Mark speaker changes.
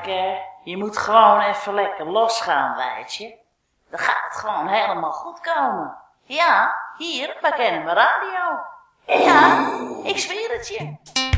Speaker 1: Maaike, je moet gewoon even lekker losgaan, weet je. Dan gaat het gewoon helemaal goed komen. Ja, hier bij Kennemer Radio. Ja, ik zweer het je.